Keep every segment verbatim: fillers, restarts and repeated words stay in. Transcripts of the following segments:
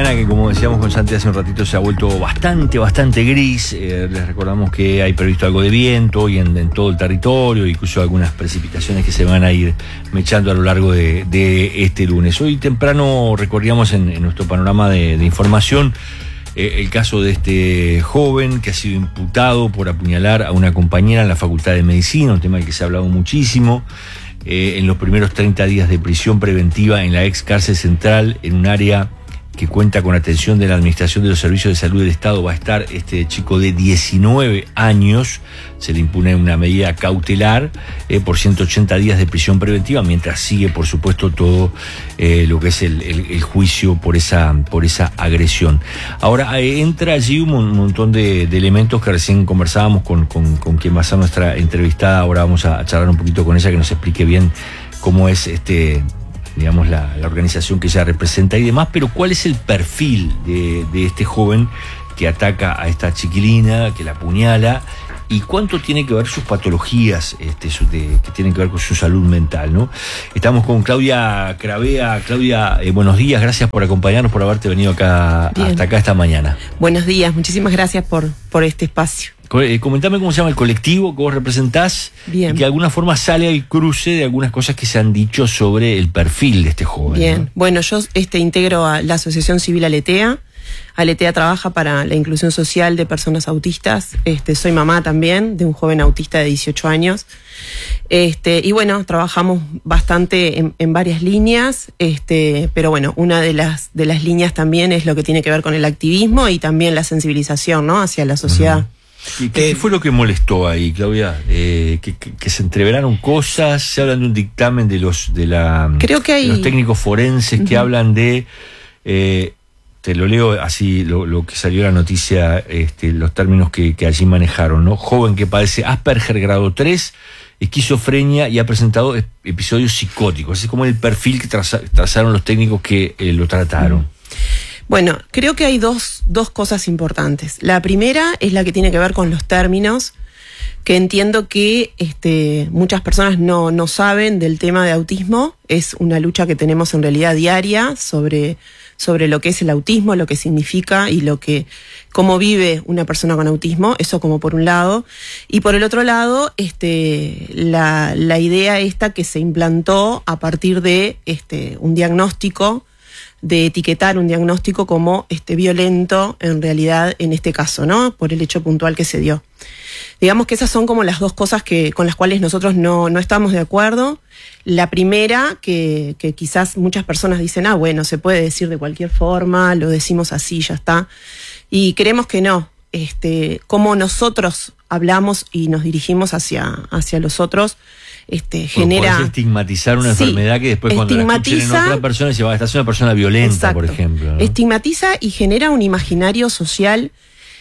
mañana que, como decíamos con Santi hace un ratito, se ha vuelto bastante, bastante gris. Eh, les recordamos que hay previsto algo de viento hoy en, en todo el territorio, incluso algunas precipitaciones que se van a ir mechando a lo largo de, de este lunes. Hoy temprano recorríamos en, en nuestro panorama de, de información eh, el caso de este joven que ha sido imputado por apuñalar a una compañera en la Facultad de Medicina, un tema del que se ha hablado muchísimo. Eh, en los primeros treinta días de prisión preventiva en la ex cárcel central, en un área que cuenta con atención de la Administración de los Servicios de Salud del Estado, va a estar este chico de diecinueve años. Se le impone una medida cautelar eh, por ciento ochenta días de prisión preventiva, mientras sigue, por supuesto, todo eh, lo que es el, el, el juicio por esa, por esa agresión. Ahora, eh, entra allí un, un montón de, de elementos que recién conversábamos con, con, con quien va a ser nuestra entrevistada. Ahora vamos a, a charlar un poquito con ella, que nos explique bien cómo es este... digamos, la, la organización que ella representa y demás, pero ¿cuál es el perfil de, de este joven que ataca a esta chiquilina, que la apuñala, y cuánto tiene que ver sus patologías este, su, de, que tienen que ver con su salud mental, ¿no? Estamos con Claudia Cravea. Claudia, eh, buenos días, gracias por acompañarnos, por haberte venido acá Bien. hasta acá esta mañana. Buenos días, muchísimas gracias por, por este espacio. Comentame cómo se llama el colectivo que vos representás. Bien. Y que de alguna forma sale al cruce de algunas cosas que se han dicho sobre el perfil de este joven. Bien, ¿no? Bueno, yo este, integro a la Asociación Civil Aletea. Aletea trabaja para la inclusión social de personas autistas. Este, soy mamá también de un joven autista de dieciocho años. Este, y bueno, trabajamos bastante en, en varias líneas, este, pero bueno, una de las, de las líneas también es lo que tiene que ver con el activismo y también la sensibilización, ¿no?, hacia la sociedad. Uh-huh. ¿Y qué eh, fue lo que molestó ahí, Claudia? Eh, que, que, que se entreveraron cosas, se hablan de un dictamen de los de la creo que hay... de los técnicos forenses uh-huh. que hablan de, eh, te lo leo así, lo, lo que salió la noticia, este, los términos que, que allí manejaron, ¿no? Joven que padece Asperger grado tres, esquizofrenia y ha presentado episodios psicóticos. Ese es como el perfil que traza, trazaron los técnicos que eh, lo trataron. Uh-huh. Bueno, creo que hay dos, dos cosas importantes. La primera es la que tiene que ver con los términos, que entiendo que este, muchas personas no, no saben del tema de autismo. Es una lucha que tenemos en realidad diaria sobre, sobre lo que es el autismo, lo que significa y lo que, cómo vive una persona con autismo. Eso como por un lado. Y por el otro lado, este, la, la idea esta que se implantó a partir de este, un diagnóstico, de etiquetar un diagnóstico como este violento en realidad en este caso, ¿no?, por el hecho puntual que se dio. Digamos que esas son como las dos cosas que, con las cuales nosotros no, no estamos de acuerdo. La primera, que, que quizás muchas personas dicen, ah, bueno, se puede decir de cualquier forma, lo decimos así, ya está. Y creemos que no. Este, como nosotros hablamos y nos dirigimos hacia, hacia los otros, Este, genera... Podés estigmatizar una sí, enfermedad que después cuando la escuchen en otra persona se va, esta es una persona violenta, exacto, por ejemplo, ¿no? Estigmatiza y genera un imaginario social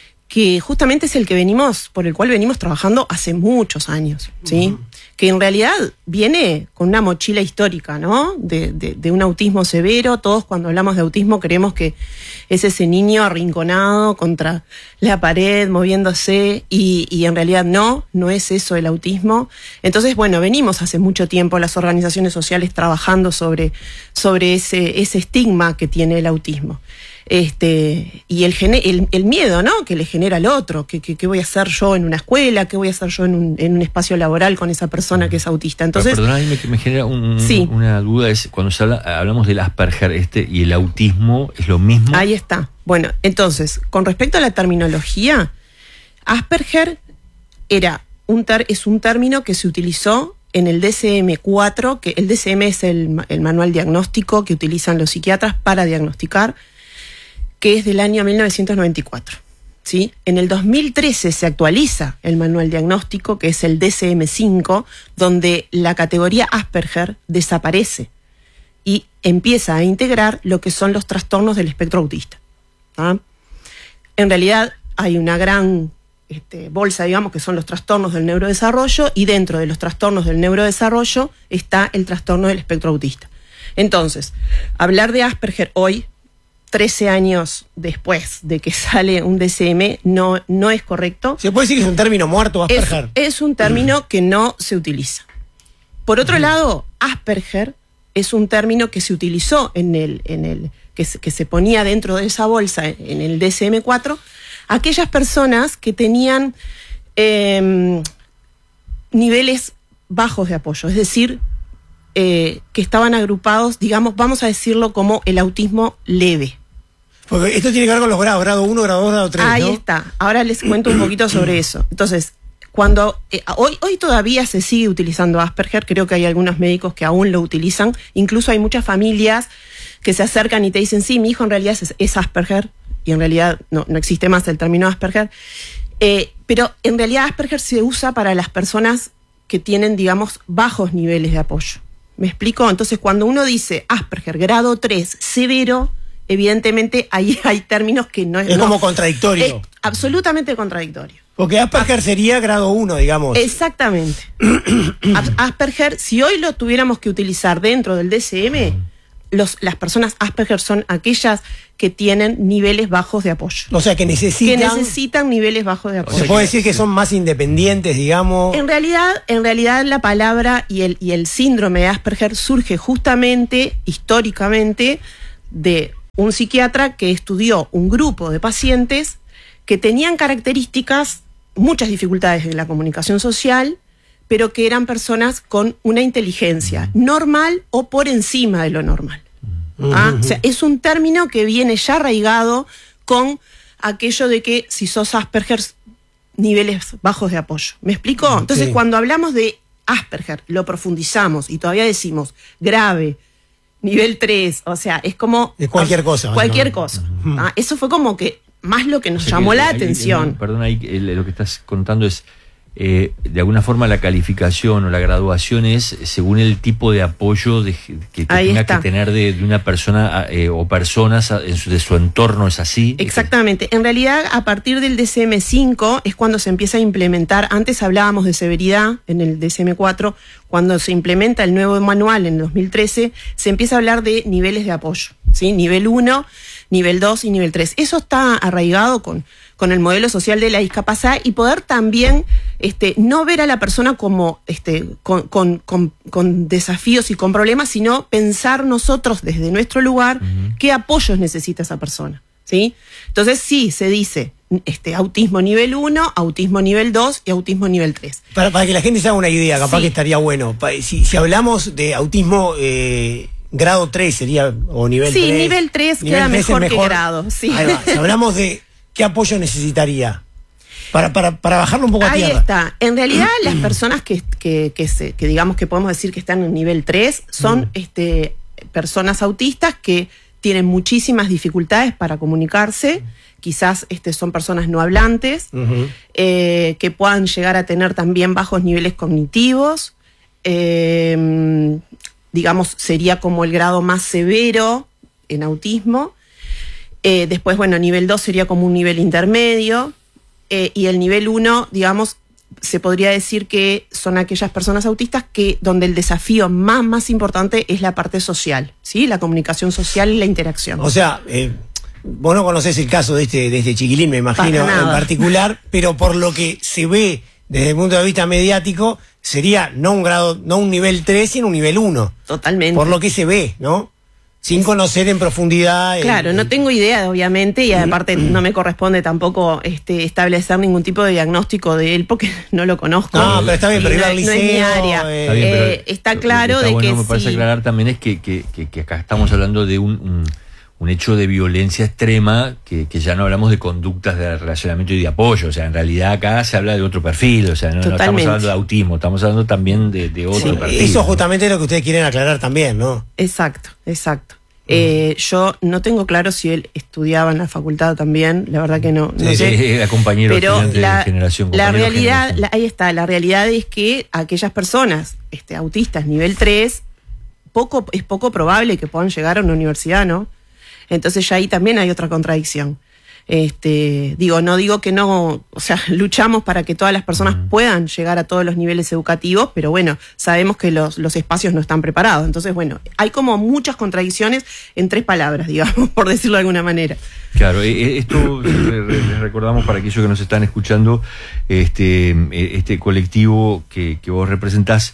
que justamente es el que venimos, por el cual venimos trabajando hace muchos años, ¿sí? Uh-huh. Que en realidad viene con una mochila histórica, ¿no? De, de, de un autismo severo. Todos cuando hablamos de autismo creemos que es ese niño arrinconado contra la pared, moviéndose, y, y en realidad no, no es eso el autismo. Entonces, bueno, venimos hace mucho tiempo las organizaciones sociales trabajando sobre, sobre ese, ese estigma que tiene el autismo. Este, y el, el, el miedo, ¿no?, que le genera al otro, que, que, que voy a hacer yo en una escuela, que voy a hacer yo en un, en un espacio laboral con esa persona que es autista. Entonces, pero perdóname que me genera un, sí. una duda, es cuando se habla, hablamos del Asperger este y el autismo, ¿es lo mismo? Ahí está. Bueno, entonces, con respecto a la terminología, Asperger era un ter, es un término que se utilizó en el D S M cuatro, que el D S M es el, el manual diagnóstico que utilizan los psiquiatras para diagnosticar, que es del año mil novecientos noventa y cuatro. ¿Sí? En el dos mil trece se actualiza el manual diagnóstico, que es el D S M cinco, donde la categoría Asperger desaparece y empieza a integrar lo que son los trastornos del espectro autista. ¿Ah? En realidad hay una gran este, bolsa, digamos, que son los trastornos del neurodesarrollo, y dentro de los trastornos del neurodesarrollo está el trastorno del espectro autista. Entonces, hablar de Asperger hoy, trece años después de que sale un D S M, no, no es correcto. ¿Se puede decir que es un término muerto, Asperger? Es, es un término que no se utiliza. Por otro lado, Asperger es un término que se utilizó en el, en el que, se, que se ponía dentro de esa bolsa en el D S M cuatro, aquellas personas que tenían eh, niveles bajos de apoyo, es decir, eh, que estaban agrupados, digamos, vamos a decirlo como el autismo leve. Porque esto tiene que ver con los grados, grado uno, grado dos, grado tres, Ahí ¿no? está. Ahora les cuento un poquito sobre eso. Entonces, cuando eh, hoy, hoy todavía se sigue utilizando Asperger, creo que hay algunos médicos que aún lo utilizan, incluso hay muchas familias que se acercan y te dicen, sí, mi hijo en realidad es, es Asperger, y en realidad no, no existe más el término Asperger, eh, pero en realidad Asperger se usa para las personas que tienen, digamos, bajos niveles de apoyo. ¿Me explico? Entonces, cuando uno dice Asperger grado tres, severo, evidentemente ahí hay términos que no es... Es no, como contradictorio. Es absolutamente contradictorio. Porque Asperger sería grado uno, digamos. Exactamente. Asperger, si hoy lo tuviéramos que utilizar dentro del D S M, los, las personas Asperger son aquellas que tienen niveles bajos de apoyo. O sea, que necesitan... Que necesitan niveles bajos de apoyo. Se puede decir que son más independientes, digamos. En realidad, en realidad la palabra y el, y el síndrome de Asperger surge justamente, históricamente, de un psiquiatra que estudió un grupo de pacientes que tenían características, muchas dificultades en la comunicación social, pero que eran personas con una inteligencia normal o por encima de lo normal. Uh-huh. ¿Ah? O sea, es un término que viene ya arraigado con aquello de que si sos Asperger, niveles bajos de apoyo. ¿Me explico? Sí. Entonces, cuando hablamos de Asperger, lo profundizamos y todavía decimos grave, nivel tres, o sea, es como... Es cualquier cosa. Cualquier ¿no? cosa. ¿Ah? Eso fue como que más lo que nos O sea llamó que, la ahí, atención. Perdón, ahí eh, lo que estás contando es, eh, de alguna forma la calificación o la graduación es según el tipo de apoyo de, que Ahí tenga está. que tener de, de una persona eh, o personas en su, de su entorno, ¿es así? Exactamente. En realidad, a partir del D S M cinco es cuando se empieza a implementar, antes hablábamos de severidad en el D S M cuatro, cuando se implementa el nuevo manual en el dos mil trece, se empieza a hablar de niveles de apoyo, ¿sí? Nivel uno, nivel dos y nivel tres. Eso está arraigado con, con el modelo social de la discapacidad y poder también este, no ver a la persona como este, con, con, con, con desafíos y con problemas, sino pensar nosotros desde nuestro lugar uh-huh. qué apoyos necesita esa persona, ¿sí? Entonces sí, se dice este, autismo nivel uno, autismo nivel dos y autismo nivel tres. Para, para que la gente se haga una idea, capaz sí. que estaría bueno. Si, si hablamos de autismo... Eh... grado tres sería, o nivel sí, tres. Sí, nivel tres queda mejor, mejor que grado. Sí. Ahí va. Si hablamos de qué apoyo necesitaría, para, para, para bajarlo un poco a Ahí tierra. Ahí está. En realidad, las personas que, que, que, se, que digamos que podemos decir que están en nivel tres son mm. este, personas autistas que tienen muchísimas dificultades para comunicarse. Quizás este, son personas no hablantes, uh-huh. eh, que puedan llegar a tener también bajos niveles cognitivos. Eh, digamos, sería como el grado más severo en autismo. Eh, después, bueno, nivel dos sería como un nivel intermedio. Eh, y el nivel uno, digamos, se podría decir que son aquellas personas autistas que donde el desafío más, más importante es la parte social, ¿sí? La comunicación social y la interacción. O sea, eh, vos no conocés el caso de este, de este chiquilín, me imagino, en particular, pero por lo que se ve desde el punto de vista mediático, sería no un grado, no un nivel tres, sino un nivel uno. Totalmente. Por lo que se ve, ¿no? Sin conocer en profundidad. Claro, el, no tengo idea, obviamente, y aparte no me corresponde tampoco este, establecer ningún tipo de diagnóstico de él, porque no lo conozco. No, pero está bien, pero ir al liceo. No es mi área. Eh, está, bien, pero eh, está claro está de bueno, que me parece sí. aclarar también es que, que, que, que acá estamos hablando de un... un un hecho de violencia extrema, que, que ya no hablamos de conductas de relacionamiento y de apoyo, o sea, en realidad acá se habla de otro perfil, o sea, no, no estamos hablando de autismo, estamos hablando también de, de otro sí, perfil. Eso ¿no? justamente es lo que ustedes quieren aclarar también, ¿no? Exacto, exacto. Uh-huh. Eh, yo no tengo claro si él estudiaba en la facultad también, la verdad que no, no sí, sé. Sí, era compañero pero estudiante la, de generación. La realidad, generación. La, ahí está, la realidad es que aquellas personas este, autistas nivel tres, poco, es poco probable que puedan llegar a una universidad, ¿no? Entonces ya ahí también hay otra contradicción. Este, digo, no digo que no, o sea, luchamos para que todas las personas uh-huh. puedan llegar a todos los niveles educativos, pero bueno, sabemos que los, los espacios no están preparados. Entonces, bueno, hay como muchas contradicciones en tres palabras, digamos, por decirlo de alguna manera. Claro, esto les recordamos para aquellos que nos están escuchando, este, este colectivo que, que vos representás,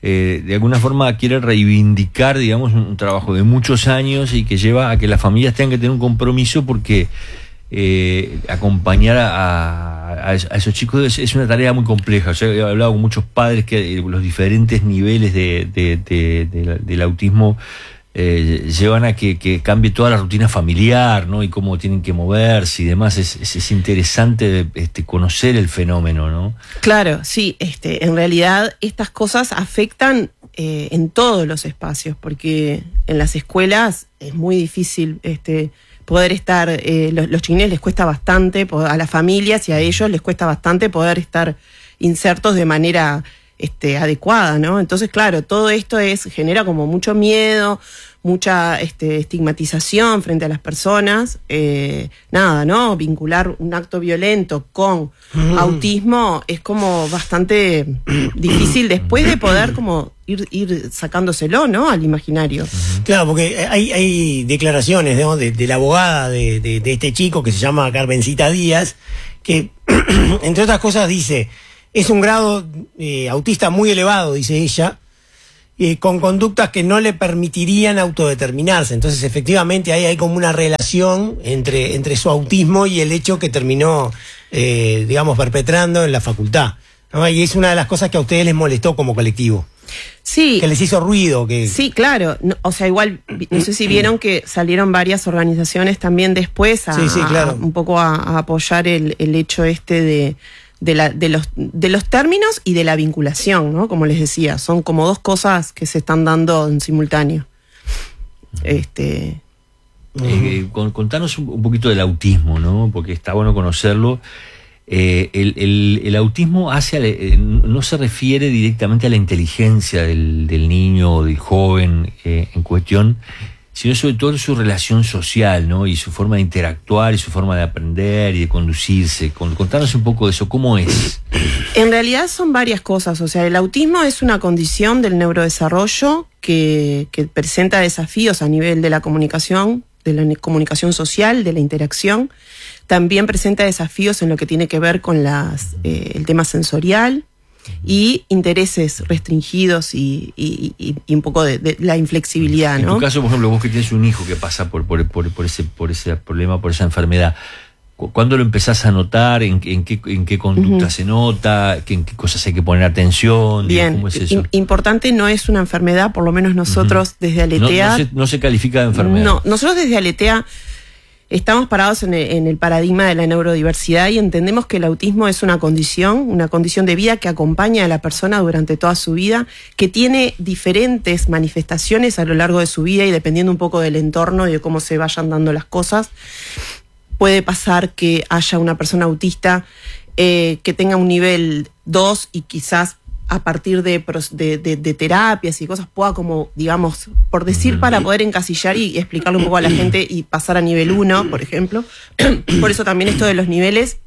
eh, de alguna forma quiere reivindicar, digamos, un, un trabajo de muchos años y que lleva a que las familias tengan que tener un compromiso porque eh, acompañar a, a, a esos chicos es, es una tarea muy compleja. O sea, he hablado con muchos padres que eh, los diferentes niveles de, de, de, de, de, del autismo Eh, llevan a que, que cambie toda la rutina familiar, ¿no? Y cómo tienen que moverse y demás. Es, es, es interesante este, conocer el fenómeno, ¿no? Claro, sí. Este, en realidad estas cosas afectan eh, en todos los espacios, porque en las escuelas es muy difícil este, poder estar, eh, los, los chiquines les cuesta bastante, a las familias y a ellos les cuesta bastante poder estar insertos de manera Este, adecuada, ¿no? Entonces, claro, todo esto es genera como mucho miedo, mucha este, estigmatización frente a las personas. Eh, nada, ¿no? Vincular un acto violento con mm. autismo es como bastante difícil después de poder como ir, ir sacándoselo, ¿no? Al imaginario. Claro, porque hay, hay declaraciones, ¿no? de, de la abogada de, de, de este chico que se llama Carmencita Díaz, que entre otras cosas dice: es un grado eh, autista muy elevado, dice ella, eh, con conductas que no le permitirían autodeterminarse. Entonces, efectivamente, ahí hay como una relación entre, entre su autismo y el hecho que terminó, eh, digamos, perpetrando en la facultad, ¿no? Y es una de las cosas que a ustedes les molestó como colectivo. Sí. Que les hizo ruido. Que... Sí, claro. No, o sea, igual, no sé si vieron que salieron varias organizaciones también después a, sí, sí, claro. a un poco a, a apoyar el, el hecho este de... De, la, de, los, de los términos y de la vinculación, ¿no? Como les decía, son como dos cosas que se están dando en simultáneo. Este... Eh, con, contanos un, un poquito del autismo, ¿no? Porque está bueno conocerlo. Eh, el, el, el autismo hace, eh, no se refiere directamente a la inteligencia del, del niño o del joven eh, en cuestión, sino sobre todo su relación social, ¿no? Y su forma de interactuar y su forma de aprender y de conducirse. Contanos un poco de eso, ¿cómo es? En realidad son varias cosas. O sea, el autismo es una condición del neurodesarrollo que, que presenta desafíos a nivel de la comunicación, de la comunicación social, de la interacción. También presenta desafíos en lo que tiene que ver con las, eh, el tema sensorial y intereses restringidos y, y, y, y un poco de, de la inflexibilidad, ¿no? En tu caso, por ejemplo, vos que tienes un hijo que pasa por, por, por, por, ese, por ese problema, por esa enfermedad, ¿cuándo lo empezás a notar? ¿En, en, qué, en qué conducta uh-huh. se nota? ¿En qué cosas hay que poner atención? Bien, ¿Cómo es eso? Importante, no es una enfermedad, por lo menos nosotros uh-huh. desde Aletea... No, no, se, no se califica de enfermedad. No, nosotros desde Aletea estamos parados en el, en el paradigma de la neurodiversidad y entendemos que el autismo es una condición, una condición de vida que acompaña a la persona durante toda su vida, que tiene diferentes manifestaciones a lo largo de su vida y dependiendo un poco del entorno y de cómo se vayan dando las cosas. Puede pasar que haya una persona autista eh, que tenga un nivel dos y quizás a partir de, de, de, de terapias y cosas pueda como, digamos, por decir, para poder encasillar y explicarle un poco a la gente y pasar a nivel uno, por ejemplo. Por eso también esto de los niveles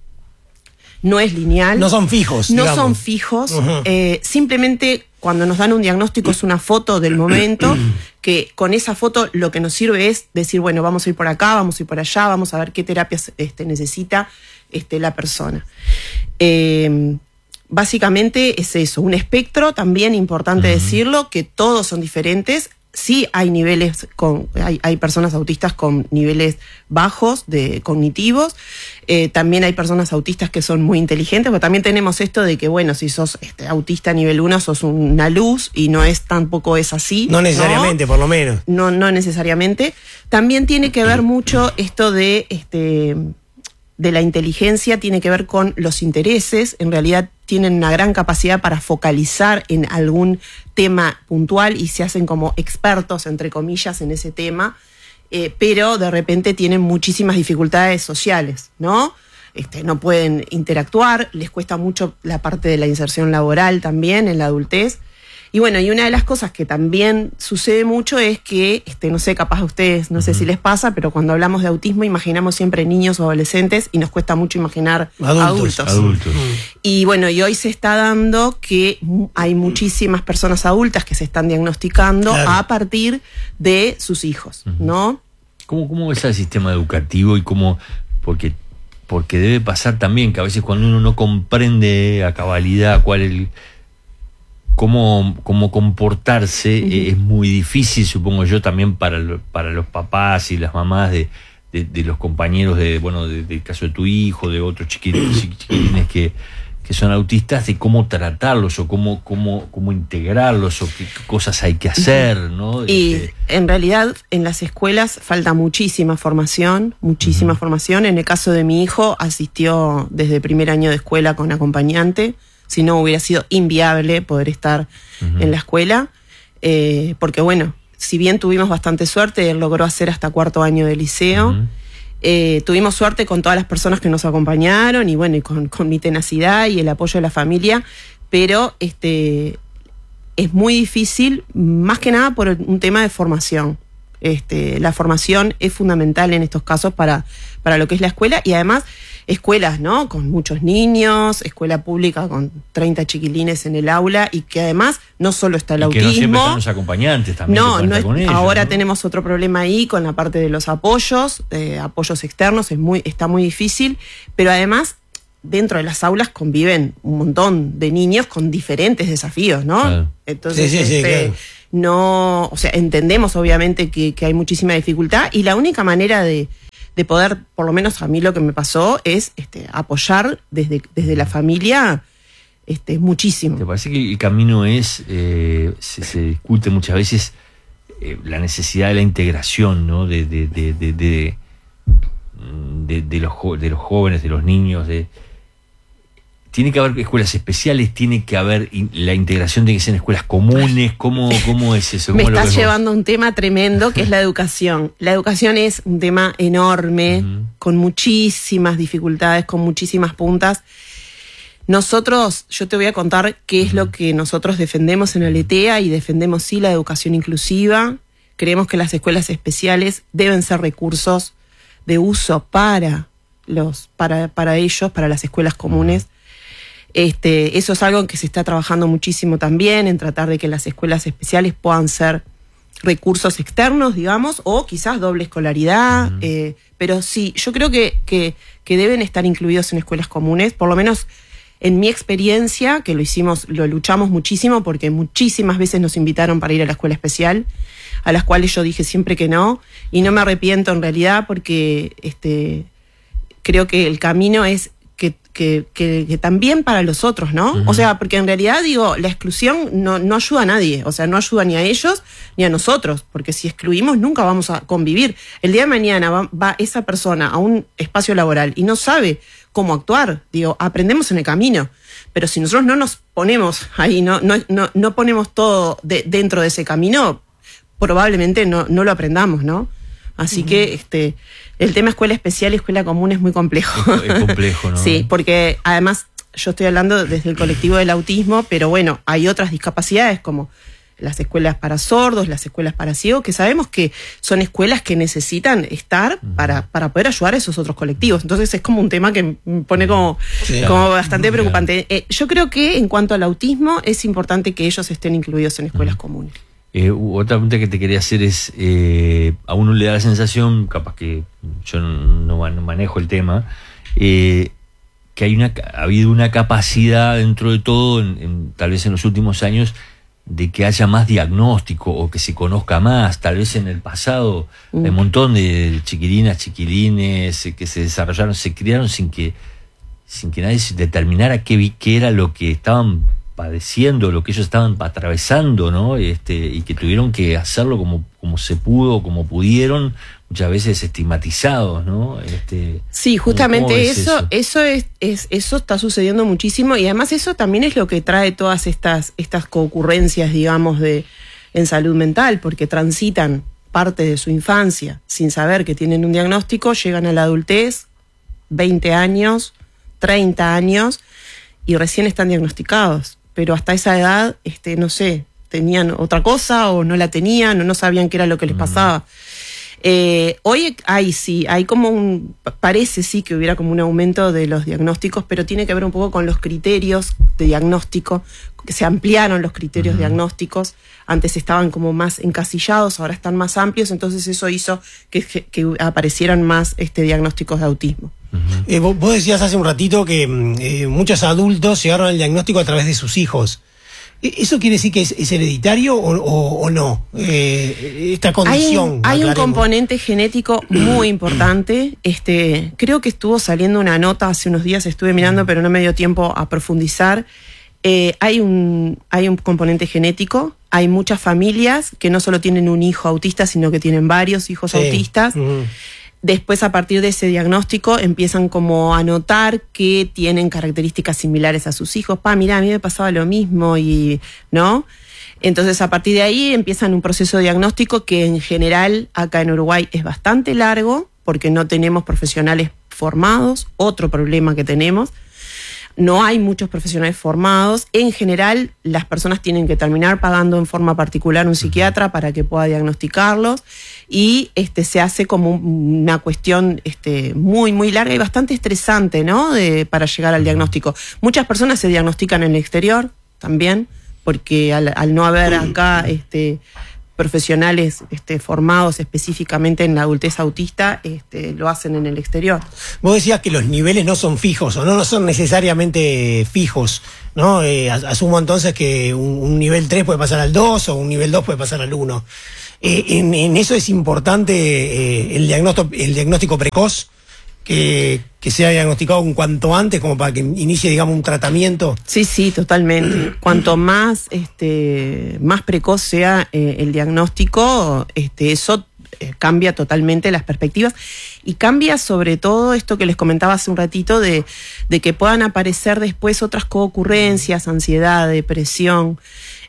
no es lineal. No son fijos. No digamos. son fijos. Uh-huh. Eh, simplemente cuando nos dan un diagnóstico es una foto del momento, que con esa foto lo que nos sirve es decir, bueno, vamos a ir por acá, vamos a ir por allá, vamos a ver qué terapias este, necesita este, la persona. Eh, Básicamente es eso, un espectro, también importante uh-huh. decirlo, que todos son diferentes. Sí hay niveles, con, hay, hay personas autistas con niveles bajos de cognitivos, eh, también hay personas autistas que son muy inteligentes, pero también tenemos esto de que, bueno, si sos este, autista nivel uno, sos una luz, y no es tampoco es así. No necesariamente, ¿no? Por lo menos. No, no necesariamente. También tiene que ver mucho esto de... este de la inteligencia, tiene que ver con los intereses. En realidad tienen una gran capacidad para focalizar en algún tema puntual y se hacen como expertos, entre comillas, en ese tema, eh, pero de repente tienen muchísimas dificultades sociales, ¿no? Este, no pueden interactuar, les cuesta mucho la parte de la inserción laboral también en la adultez. Y bueno, y una de las cosas que también sucede mucho es que, este, no sé, capaz a ustedes, no sé si les pasa, pero cuando hablamos de autismo imaginamos siempre niños o adolescentes y nos cuesta mucho imaginar adultos. Adultos. adultos. Y bueno, y hoy se está dando que hay muchísimas personas adultas que se están diagnosticando claro. a partir de sus hijos, ¿no? ¿Cómo, cómo es el sistema educativo y cómo, porque, porque debe pasar también que a veces cuando uno no comprende a cabalidad cuál es el... cómo, cómo comportarse. Uh-huh. eh, es muy difícil, supongo yo, también para, lo, para los papás y las mamás de, de, de los compañeros de, bueno, de, del caso de tu hijo, de otros chiquilines, chiquilines que, que son autistas, de cómo tratarlos o cómo, cómo, cómo integrarlos o qué cosas hay que hacer, ¿no? Y este... en realidad en las escuelas falta muchísima formación, muchísima uh-huh. formación. En el caso de mi hijo asistió desde primer año de escuela con acompañante, si no hubiera sido inviable poder estar uh-huh. en la escuela, eh, porque bueno, si bien tuvimos bastante suerte, él logró hacer hasta cuarto año de liceo. Uh-huh. Eh, tuvimos suerte con todas las personas que nos acompañaron y bueno, y con, con mi tenacidad y el apoyo de la familia, pero este es muy difícil, más que nada por un tema de formación. Este, la formación es fundamental en estos casos para, para lo que es la escuela, y además escuelas, ¿no? Con muchos niños, escuela pública con treinta chiquilines en el aula, y que además no solo está el y autismo. Que no siempre están los acompañantes también. No, no es, con ellos, ahora ¿no? tenemos otro problema ahí con la parte de los apoyos, eh, apoyos externos, es muy, está muy difícil, pero además dentro de las aulas conviven un montón de niños con diferentes desafíos, ¿no? Claro. Entonces, sí, sí, sí, este, claro. no, o sea, entendemos obviamente que, que hay muchísima dificultad, y la única manera de de poder, por lo menos a mí lo que me pasó, es este, apoyar desde, desde la familia este, muchísimo. ¿Te parece que el camino es, eh, se, se discute muchas veces eh, la necesidad de la integración, ¿no? de, de, de, de, de, de, de, los, de los jóvenes, de los niños? De, ¿Tiene que haber escuelas especiales? ¿Tiene que haber in, la integración? ¿Tiene que ser en escuelas comunes? ¿Cómo, cómo es eso? Me estás llevando a un tema tremendo que es la educación. La educación es un tema enorme, uh-huh. con muchísimas dificultades, con muchísimas puntas. Nosotros, yo te voy a contar qué es uh-huh. lo que nosotros defendemos en Aletea, y defendemos sí la educación inclusiva. Creemos que las escuelas especiales deben ser recursos de uso para, los, para, para ellos, para las escuelas comunes. Uh-huh. Este, eso es algo en que se está trabajando muchísimo también, en tratar de que las escuelas especiales puedan ser recursos externos, digamos, o quizás doble escolaridad, uh-huh. eh, pero sí, yo creo que, que, que deben estar incluidos en escuelas comunes, por lo menos en mi experiencia, que lo hicimos, lo luchamos muchísimo, porque muchísimas veces nos invitaron para ir a la escuela especial, a las cuales yo dije siempre que no, y no me arrepiento en realidad, porque este, creo que el camino es Que, que, que, que también para los otros, ¿no? Uh-huh. O sea, porque en realidad, digo, la exclusión no, no ayuda a nadie, o sea, no ayuda ni a ellos ni a nosotros, porque si excluimos nunca vamos a convivir. El día de mañana va, va esa persona a un espacio laboral y no sabe cómo actuar, digo, aprendemos en el camino, pero si nosotros no nos ponemos ahí, no, no, no, no ponemos todo de, dentro de ese camino, probablemente no, no lo aprendamos, ¿no? Así uh-huh. que este el tema escuela especial y escuela común es muy complejo. Es, es complejo, ¿no? Sí, porque además yo estoy hablando desde el colectivo del autismo, pero bueno, hay otras discapacidades como las escuelas para sordos, las escuelas para ciegos, que sabemos que son escuelas que necesitan estar uh-huh. para, para poder ayudar a esos otros colectivos. Entonces es como un tema que me pone como, sí, como claro. bastante preocupante. Eh, yo creo que en cuanto al autismo es importante que ellos estén incluidos en escuelas uh-huh. comunes. Eh, otra pregunta que te quería hacer es, eh, a uno le da la sensación, capaz que yo no, no manejo el tema, eh, que hay una, ha habido una capacidad dentro de todo, en, en, tal vez en los últimos años, de que haya más diagnóstico o que se conozca más. Tal vez en el pasado mm. hay un montón de chiquilinas, chiquilines que se desarrollaron, se criaron sin que, sin que nadie determinara qué, qué era lo que estaban padeciendo, lo que ellos estaban atravesando, ¿no? Este, y que tuvieron que hacerlo como, como se pudo, como pudieron, muchas veces estigmatizados, ¿no? Este, sí, justamente eso, eso, eso es, es, eso está sucediendo muchísimo, y además eso también es lo que trae todas estas, estas concurrencias, digamos, de, en salud mental, porque transitan parte de su infancia sin saber que tienen un diagnóstico, llegan a la adultez, veinte años, treinta años, y recién están diagnosticados. Pero hasta esa edad, este, no sé, tenían otra cosa o no la tenían o no sabían qué era lo que les pasaba. Eh, hoy hay sí, hay como un, parece sí que hubiera como un aumento de los diagnósticos, pero tiene que ver un poco con los criterios de diagnóstico, que se ampliaron los criterios uh-huh. diagnósticos, antes estaban como más encasillados, ahora están más amplios, entonces eso hizo que, que, que aparecieran más este, diagnósticos de autismo. Uh-huh. Eh, vos decías hace un ratito que eh, muchos adultos llegaron al diagnóstico a través de sus hijos. ¿Eso quiere decir que es, es hereditario o, o, o no? Eh, esta condición. Hay, hay un componente genético muy importante. Este, creo que estuvo saliendo una nota hace unos días, estuve mirando, pero no me dio tiempo a profundizar. Eh, hay un, hay un componente genético. Hay muchas familias que no solo tienen un hijo autista, sino que tienen varios hijos sí. autistas. Uh-huh. Después, a partir de ese diagnóstico, empiezan como a notar que tienen características similares a sus hijos. Pa, mirá, a mí me pasaba lo mismo y, ¿no? Entonces, a partir de ahí empiezan un proceso diagnóstico que en general acá en Uruguay es bastante largo porque no tenemos profesionales formados. Otro problema que tenemos. No hay muchos profesionales formados. En general, las personas tienen que terminar pagando en forma particular un psiquiatra para que pueda diagnosticarlos y este, se hace como una cuestión este, muy, muy larga y bastante estresante, ¿no? De, para llegar al diagnóstico. Muchas personas se diagnostican en el exterior también, porque al, al no haber acá este, profesionales este, formados específicamente en la adultez autista, este, lo hacen en el exterior. Vos decías que los niveles no son fijos o no, no son necesariamente fijos, ¿no? Eh, asumo entonces que un, un nivel tres puede pasar al dos o un nivel dos puede pasar al uno. Eh, en, en eso es importante eh, el, diagnóstico, el diagnóstico precoz, que, que sea diagnosticado un cuanto antes, como para que inicie, digamos, un tratamiento. Sí, sí, totalmente. Cuanto más, este, más precoz sea eh, el diagnóstico, este, eso eh, cambia totalmente las perspectivas y cambia sobre todo esto que les comentaba hace un ratito de, de que puedan aparecer después otras coocurrencias, ansiedad, depresión.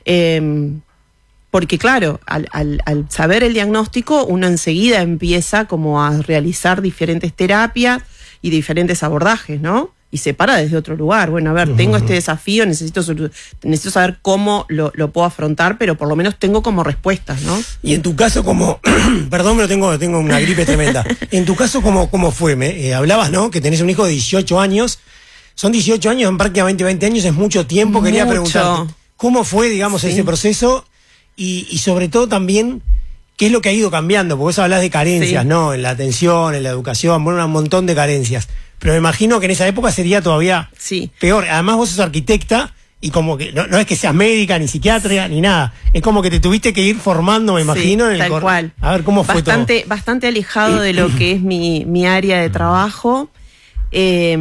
Eh, Porque claro, al, al, al saber el diagnóstico, uno enseguida empieza como a realizar diferentes terapias y diferentes abordajes, ¿no? Y se para desde otro lugar. Bueno, a ver, tengo este desafío, necesito, necesito saber cómo lo, lo puedo afrontar, pero por lo menos tengo como respuestas, ¿no? Y en tu caso, como, perdón, pero tengo, tengo una gripe tremenda. En tu caso, ¿cómo, cómo fue? Me, eh, hablabas, ¿no? Que tenés un hijo de dieciocho años. Son dieciocho años, en prácticamente veinte años, es mucho tiempo. Mucho. Quería preguntarte, ¿cómo fue, digamos, sí. ese proceso? Y, y sobre todo también, ¿qué es lo que ha ido cambiando? Porque vos hablás de carencias, sí. ¿no? En la atención, en la educación, bueno, un montón de carencias. Pero me imagino que en esa época sería todavía sí. peor. Además, vos sos arquitecta y como que no, no es que seas médica, ni psiquiatra, ni nada. Es como que te tuviste que ir formando, me imagino. Sí, en el tal cor... cual. A ver, ¿cómo fue bastante, todo? Bastante alejado de lo que es mi, mi área de trabajo. Eh,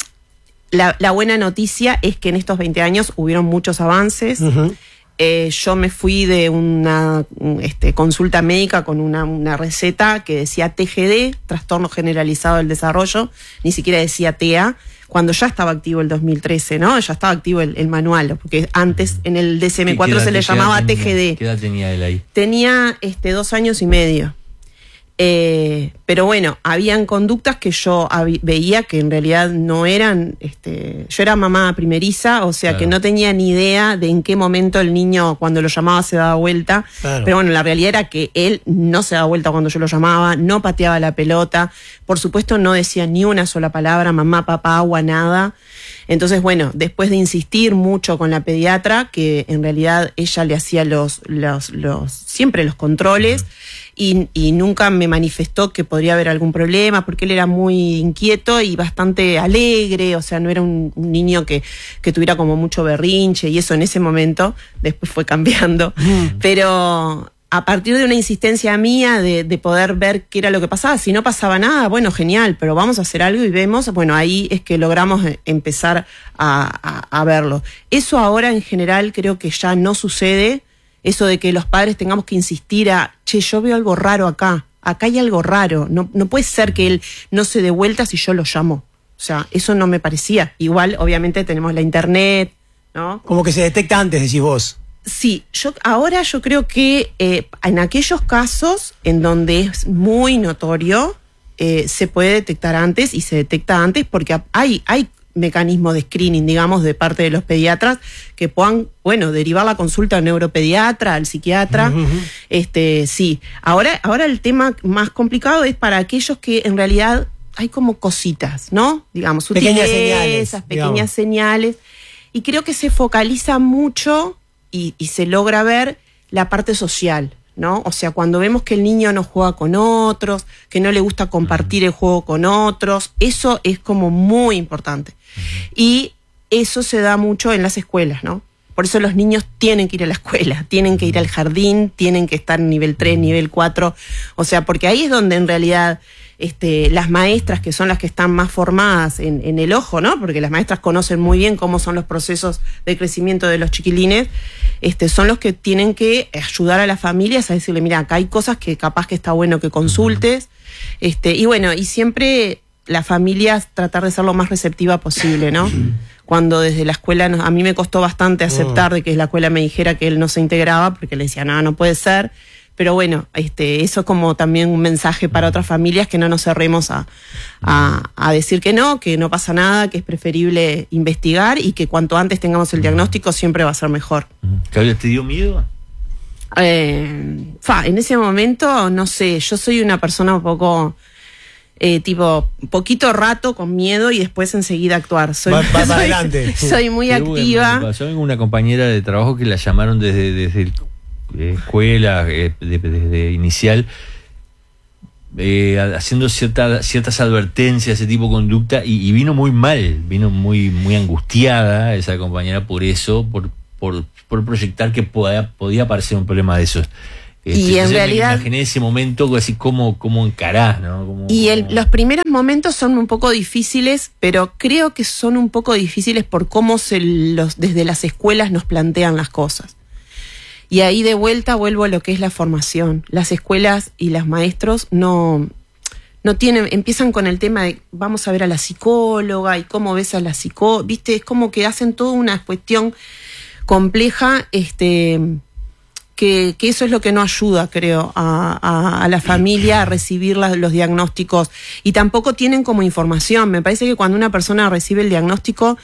la, la buena noticia es que en estos veinte años hubieron muchos avances. Uh-huh. Eh, yo me fui de una este, consulta médica con una, una receta que decía T G D, Trastorno Generalizado del Desarrollo, ni siquiera decía T E A, cuando ya estaba activo el dos mil trece, ¿no? Ya estaba activo el, el manual, porque antes en el D S M cuatro se le llamaba T G D. ¿Qué edad tenía él ahí? Tenía este, dos años y medio. Eh, pero bueno, habían conductas que yo hab- veía que en realidad no eran, este, yo era mamá primeriza, o sea claro. que no tenía ni idea de en qué momento el niño cuando lo llamaba se daba vuelta, claro. pero bueno, la realidad era que él no se daba vuelta cuando yo lo llamaba, no pateaba la pelota, por supuesto no decía ni una sola palabra, mamá, papá, agua, nada. Entonces, bueno, después de insistir mucho con la pediatra, que en realidad ella le hacía los, los, los siempre los controles, uh-huh. y, y nunca me manifestó que podría haber algún problema, porque él era muy inquieto y bastante alegre, o sea, no era un, un niño que, que tuviera como mucho berrinche, y eso en ese momento, después fue cambiando, uh-huh. pero a partir de una insistencia mía de, de poder ver qué era lo que pasaba, si no pasaba nada, bueno, genial, pero vamos a hacer algo y vemos, bueno, ahí es que logramos empezar a, a, a verlo. Eso ahora en general creo que ya no sucede, eso de que los padres tengamos que insistir a, che, yo veo algo raro acá, acá hay algo raro, no, no puede ser que él no se dé vuelta si yo lo llamo. O sea, eso no me parecía. Igual, obviamente, tenemos la internet, ¿no? Como que se detecta antes, decís vos. Sí, yo ahora yo creo que eh, en aquellos casos en donde es muy notorio, eh, se puede detectar antes y se detecta antes porque hay, hay mecanismos de screening, digamos, de parte de los pediatras que puedan, bueno, derivar la consulta al neuropediatra, al psiquiatra. Uh-huh. Este, sí. Ahora, ahora el tema más complicado es para aquellos que en realidad hay como cositas, ¿no? Digamos, pequeñas señales, esas pequeñas digamos. señales. Y creo que se focaliza mucho y, y se logra ver la parte social, ¿no? O sea, cuando vemos que el niño no juega con otros, que no le gusta compartir el juego con otros, eso es como muy importante. Y eso se da mucho en las escuelas, ¿no? Por eso los niños tienen que ir a la escuela, tienen que ir al jardín, tienen que estar en nivel tres, nivel cuatro, o sea, porque ahí es donde en realidad este, las maestras, que son las que están más formadas en, en el ojo, ¿no? Porque las maestras conocen muy bien cómo son los procesos de crecimiento de los chiquilines, este, son los que tienen que ayudar a las familias a decirle, mira, acá hay cosas que capaz que está bueno que consultes, este, y bueno, y siempre las familias tratar de ser lo más receptiva posible, ¿no? Cuando desde la escuela, a mí me costó bastante aceptar de que la escuela me dijera que él no se integraba, porque le decía, no, no puede ser. Pero bueno, este, eso es como también un mensaje para otras familias, que no nos cerremos a, a, a decir que no, que no pasa nada, que es preferible investigar y que cuanto antes tengamos el diagnóstico siempre va a ser mejor. ¿Claudia, te dio miedo? Eh, fa, en ese momento, no sé, yo soy una persona un poco... Eh, tipo, poquito rato con miedo y después enseguida actuar. Soy, va, va soy, adelante. soy muy Qué activa. Bueno, yo tengo una compañera de trabajo que la llamaron desde, desde el, eh, escuela, eh, de, desde inicial, eh, haciendo cierta, ciertas advertencias, ese tipo de conducta, y, y vino muy mal, vino muy, muy angustiada esa compañera por eso, por, por, por proyectar que podía, podía aparecer un problema de esos. Este, Y en realidad me imaginé ese momento así como, como encarás, ¿no? Como, y el, como... los primeros momentos son un poco difíciles, pero creo que son un poco difíciles por cómo se los, desde las escuelas nos plantean las cosas. Y ahí de vuelta vuelvo a lo que es la formación. Las escuelas y los maestros no, no tienen, empiezan con el tema de vamos a ver a la psicóloga y cómo ves a la psicóloga, viste, es como que hacen toda una cuestión compleja, este... Que, que eso es lo que no ayuda, creo, a, a, a la familia a recibir la, los diagnósticos. Y tampoco tienen como información. Me parece que cuando una persona recibe el diagnóstico,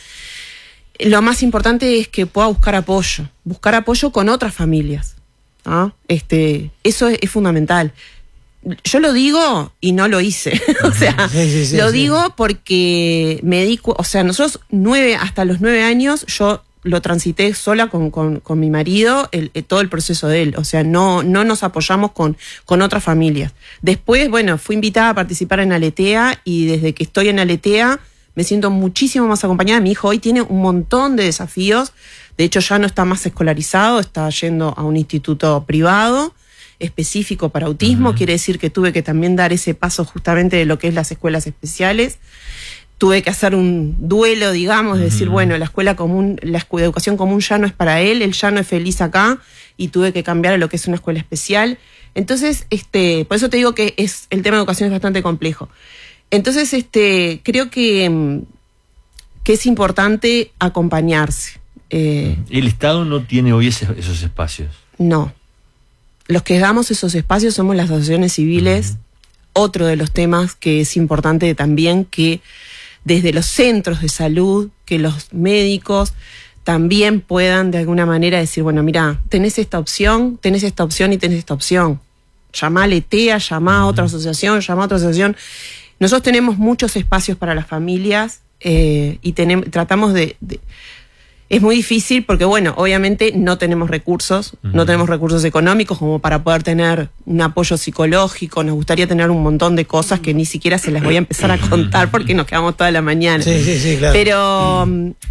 lo más importante es que pueda buscar apoyo. Buscar apoyo con otras familias, ¿no? Este, eso es, es fundamental. Yo lo digo y no lo hice. O sea, sí, sí, sí, lo sí. digo porque me di cu- o sea, nosotros nueve, hasta los nueve años, yo lo transité sola con, con, con mi marido, el, el, todo el proceso de él. O sea, no, no nos apoyamos con, con otras familias. Después, bueno, fui invitada a participar en Aletea y desde que estoy en Aletea me siento muchísimo más acompañada. Mi hijo hoy tiene un montón de desafíos. De hecho, ya no está más escolarizado, está yendo a un instituto privado específico para autismo. Uh-huh. Quiere decir que tuve que también dar ese paso justamente de lo que es las escuelas especiales. Tuve que hacer un duelo, digamos, de decir, bueno, la escuela común, la educación común ya no es para él, él ya no es feliz acá, y tuve que cambiar a lo que es una escuela especial. Entonces, este, por eso te digo que es, el tema de educación es bastante complejo. Entonces, este, creo que, que es importante acompañarse. Eh, ¿El Estado no tiene hoy ese, esos espacios? No. Los que damos esos espacios somos las asociaciones civiles. Uh-huh. Otro de los temas que es importante también, que desde los centros de salud, que los médicos también puedan de alguna manera decir, bueno, mira, tenés esta opción, tenés esta opción y tenés esta opción. Llamá a Aletea, llamá a otra asociación, llamá a otra asociación. Nosotros tenemos muchos espacios para las familias eh, y tenemos, tratamos de, de... Es muy difícil porque, bueno, obviamente no tenemos recursos, uh-huh. no tenemos recursos económicos como para poder tener un apoyo psicológico. Nos gustaría tener un montón de cosas que ni siquiera se las voy a empezar a contar porque nos quedamos toda la mañana. Sí, sí, sí, claro. Pero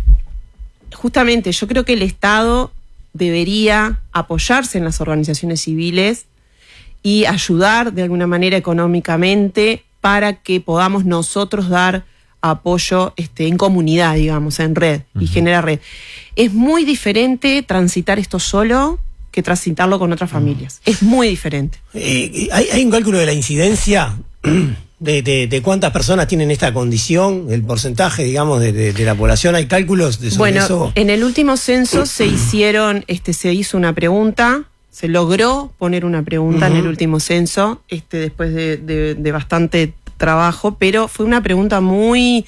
justamente yo creo que el Estado debería apoyarse en las organizaciones civiles y ayudar de alguna manera económicamente para que podamos nosotros dar apoyo este, en comunidad, digamos, en red, uh-huh. y generar red. Es muy diferente transitar esto solo que transitarlo con otras familias. Uh-huh. Es muy diferente. Eh, ¿hay, ¿Hay un cálculo de la incidencia de, de, de cuántas personas tienen esta condición, el porcentaje, digamos, de, de, de la población? ¿Hay cálculos de sobre bueno, eso? Bueno, en el último censo se hicieron, este, se hizo una pregunta, se logró poner una pregunta uh-huh. en el último censo, este, después de, de, de bastante trabajo, pero fue una pregunta muy,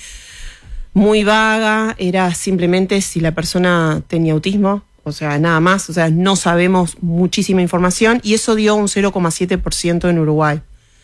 muy vaga, era simplemente si la persona tenía autismo, o sea, nada más, o sea, no sabemos muchísima información, y eso dio un cero coma siete por ciento en Uruguay.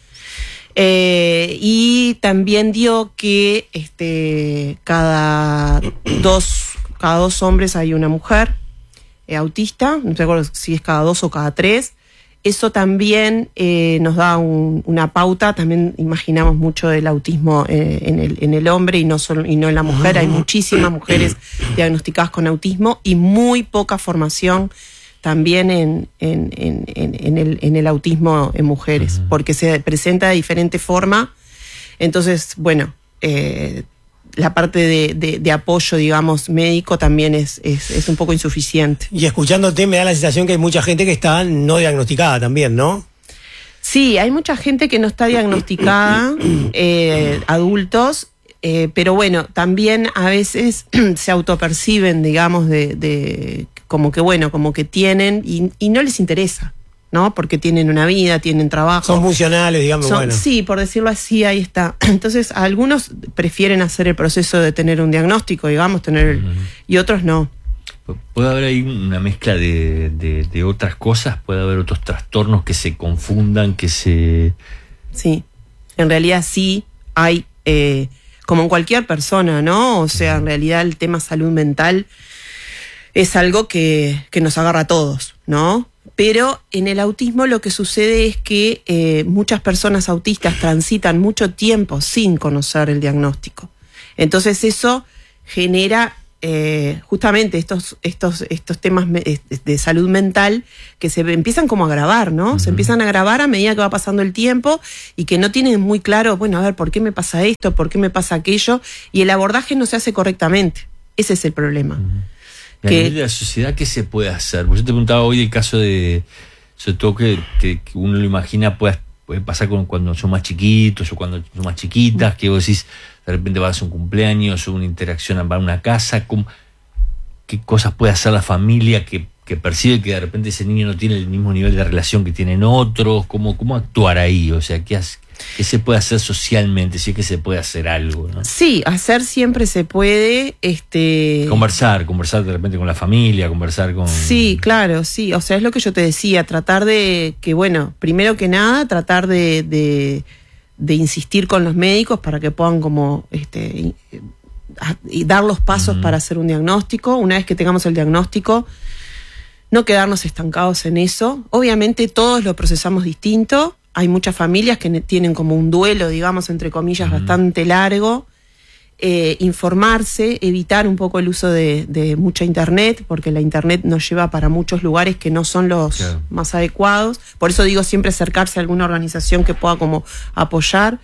Eh, y también dio que este, cada dos, cada dos hombres hay una mujer eh, autista, no recuerdo si es cada dos o cada tres, eso también eh, nos da un, una pauta. También imaginamos mucho el autismo eh, en, el, en el hombre y no, solo, y no en la mujer. Hay muchísimas mujeres diagnosticadas con autismo y muy poca formación también en, en, en, en, en, el, en el autismo en mujeres, uh-huh. porque se presenta de diferente forma. Entonces, bueno, eh, la parte de, de, de apoyo, digamos, médico también es, es, es un poco insuficiente. Y escuchándote me da la sensación que hay mucha gente que está no diagnosticada también, ¿no? Sí, hay mucha gente que no está diagnosticada, eh, adultos, eh, pero bueno, también a veces se autoperciben, digamos, de, de como que bueno, como que tienen y, y no les interesa, ¿no? Porque tienen una vida, tienen trabajo. Son funcionales, digamos, Son, bueno. Sí, por decirlo así, ahí está. Entonces, algunos prefieren hacer el proceso de tener un diagnóstico, digamos, tener uh-huh. y otros no. ¿Puede haber ahí una mezcla de, de, de otras cosas? ¿Puede haber otros trastornos que se confundan, que se...? Sí, en realidad sí hay, eh, como en cualquier persona, ¿no? O sea, en realidad el tema salud mental es algo que, que nos agarra a todos, ¿no? Pero en el autismo lo que sucede es que eh, muchas personas autistas transitan mucho tiempo sin conocer el diagnóstico. Entonces eso genera eh, justamente estos, estos, estos temas de salud mental que se empiezan como a agravar, ¿no? Uh-huh. Se empiezan a agravar a medida que va pasando el tiempo y que no tienen muy claro, bueno, a ver, ¿por qué me pasa esto? ¿Por qué me pasa aquello? Y el abordaje no se hace correctamente. Ese es el problema. Uh-huh. A nivel de la sociedad, ¿qué se puede hacer? Porque yo te preguntaba hoy el caso de, sobre todo que, que, que uno lo imagina puede, puede pasar con, cuando son más chiquitos o cuando son más chiquitas, que vos decís, de repente vas a un cumpleaños o una interacción a una casa, ¿cómo, ¿qué cosas puede hacer la familia que, que percibe que de repente ese niño no tiene el mismo nivel de relación que tienen otros? ¿Cómo, cómo actuar ahí? O sea, ¿qué hace? ¿Qué se puede hacer socialmente? Si es que se puede hacer algo, ¿no? Sí, hacer siempre se puede. Este... Conversar, conversar de repente con la familia, conversar con... Sí, claro, sí. O sea, es lo que yo te decía, tratar de que, bueno, primero que nada, tratar de, de, de insistir con los médicos para que puedan como este, y dar los pasos uh-huh. para hacer un diagnóstico. Una vez que tengamos el diagnóstico, no quedarnos estancados en eso. Obviamente todos lo procesamos distinto. Hay muchas familias que tienen como un duelo, digamos, entre comillas, uh-huh. bastante largo. Eh, informarse, evitar un poco el uso de, de mucha internet, porque la internet nos lleva para muchos lugares que no son los claro. más adecuados. Por eso digo siempre acercarse a alguna organización que pueda como apoyar.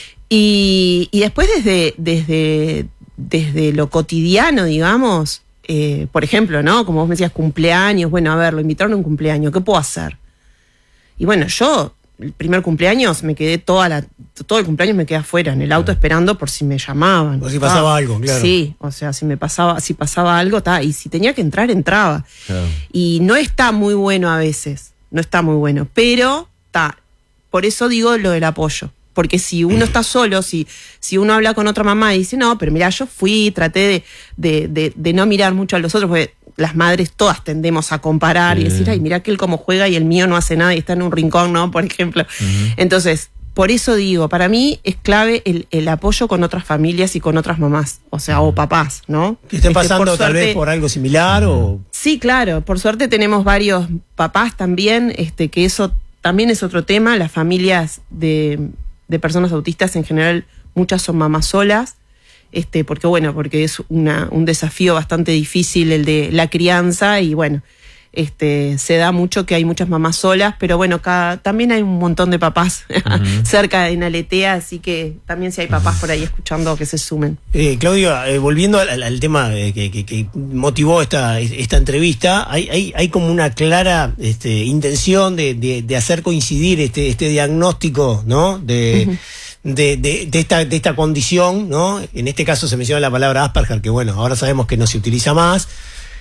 Y, y después desde, desde, desde lo cotidiano, digamos, eh, por ejemplo, ¿no? Como vos me decías, cumpleaños. Bueno, a ver, lo invitaron a un cumpleaños, ¿qué puedo hacer? Y bueno, yo... el primer cumpleaños me quedé toda la todo el cumpleaños me quedé afuera en el auto claro. esperando por si me llamaban. O si pasaba ah, algo, claro. Sí, o sea, si me pasaba, si pasaba algo, ta, y si tenía que entrar, entraba. Claro. Y no está muy bueno a veces, no está muy bueno, pero ta, por eso digo lo del apoyo. Porque si uno está solo, si, si uno habla con otra mamá y dice, no, pero mira, yo fui, traté de, de, de, de no mirar mucho a los otros, porque las madres todas tendemos a comparar sí. y decir, ay, mira aquel cómo juega y el mío no hace nada y está en un rincón, ¿no? Por ejemplo. Uh-huh. Entonces, por eso digo, para mí es clave el, el apoyo con otras familias y con otras mamás, o sea, uh-huh. o papás, ¿no? ¿Que estén pasando este, tal suerte, vez por algo similar uh-huh. o...? Sí, claro, por suerte tenemos varios papás también, este, que eso también es otro tema. Las familias de, de personas autistas en general, muchas son mamás solas. Este, porque bueno, porque es una, un desafío bastante difícil el de la crianza y bueno, este, se da mucho que hay muchas mamás solas, pero bueno, cada, también hay un montón de papás uh-huh. cerca en Aletea, así que también si hay papás por ahí escuchando que se sumen. Eh, Claudio, eh, volviendo al, al tema eh, que, que, que motivó esta, esta entrevista, hay, hay, hay como una clara este, intención de, de, de hacer coincidir este, este diagnóstico, ¿no? De... Uh-huh. De, de, de, esta, de esta condición, ¿no? En este caso se menciona la palabra Asperger, que bueno, ahora sabemos que no se utiliza más.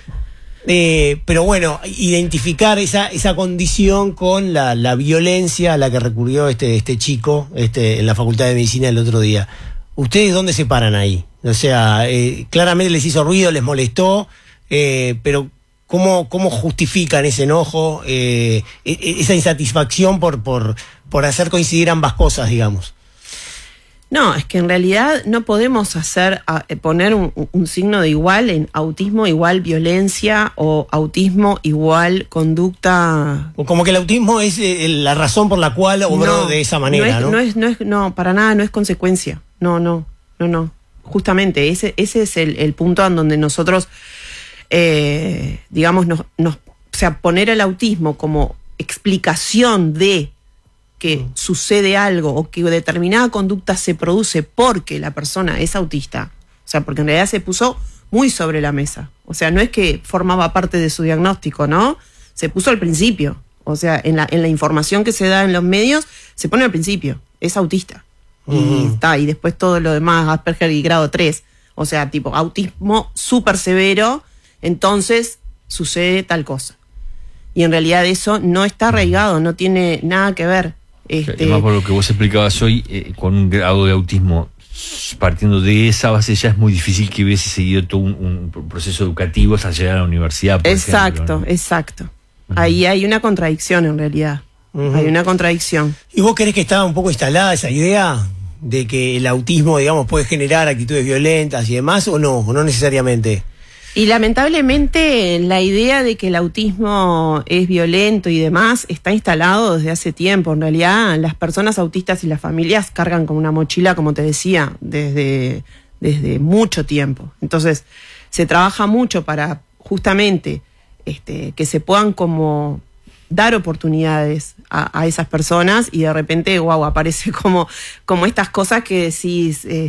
Eh, pero bueno, identificar esa, esa condición con la, la violencia a la que recurrió este, este chico este, en la Facultad de Medicina el otro día. ¿Ustedes dónde se paran ahí? O sea, eh, claramente les hizo ruido, les molestó, eh, pero ¿cómo, cómo justifican ese enojo, eh, esa insatisfacción por, por, por hacer coincidir ambas cosas, digamos? No, es que en realidad no podemos hacer a, poner un, un signo de igual en autismo igual violencia o autismo igual conducta. O como que el autismo es eh, la razón por la cual obró no, de esa manera, ¿no? No es, no es, no es, no, para nada, no es consecuencia. No, no, no, no. Justamente ese, ese es el, el punto en donde nosotros, eh, digamos, nos, nos, o sea, poner el autismo como explicación de que mm. sucede algo o que determinada conducta se produce porque la persona es autista, o sea, porque en realidad se puso muy sobre la mesa, o sea, no es que formaba parte de su diagnóstico, ¿no? Se puso al principio, o sea, en la, en la información que se da en los medios, se pone al principio, es autista, mm. y está, y después todo lo demás, Asperger y grado tres, o sea, tipo, autismo súper severo, entonces sucede tal cosa. Y en realidad eso no está arraigado, no tiene nada que ver. Este, Además, por lo que vos explicabas hoy, eh, con un grado de autismo, partiendo de esa base, ya es muy difícil que hubiese seguido todo un, un proceso educativo hasta llegar a la universidad. Por exacto, ejemplo, ¿no? exacto. Uh-huh. Ahí hay una contradicción en realidad. Uh-huh. Hay una contradicción. ¿Y vos crees que estaba un poco instalada esa idea de que el autismo, digamos, puede generar actitudes violentas y demás, o no, o no necesariamente? Y lamentablemente la idea de que el autismo es violento y demás está instalado desde hace tiempo. En realidad las personas autistas y las familias cargan con una mochila, como te decía, desde, desde mucho tiempo. Entonces se trabaja mucho para justamente este, que se puedan como dar oportunidades a, a esas personas y de repente, wow, aparece como, como estas cosas que decís... Eh,